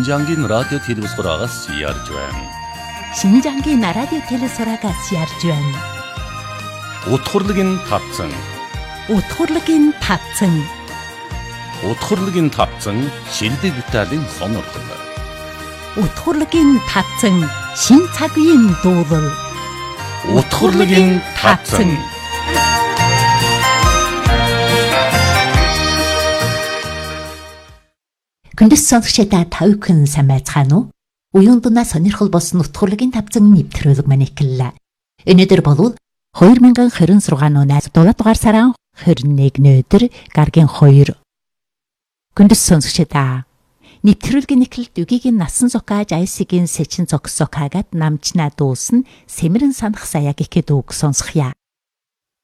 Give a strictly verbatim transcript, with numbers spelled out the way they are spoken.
신장긴 라디오 телевизорагаас ярьж байна. 신장긴 라디오 телевизорагаас ярьж байна. Утгурлыгийн тавцан. Утгурлыгийн тавцан. Утгурлыгийн тавцан шилдэг виталин сонирхол. Утгурлыгийн тавцан шин цаг үеийн дуулал. Утгурлыгийн тавцан. Күндэс сонсогчдаа тав хүн сайн байцгаана уу? Уюун дунаа сонирхол болсон утгурлыгийн тавцан нэвтрүүлэг маань эхэллээ. Өнөөдөр бол two thousand twenty-six оны дулаат дугаар сарын twenty-one өдөр гаргийн two. Күндэс сонсогчдаа нэвтрүүлгийн эхлэлд үгийн насан зокааж айсигийн сэчин зогсокаагаад намчнаа дуулсан сэмэрэн санах саяг ихэд үг сонсхъя.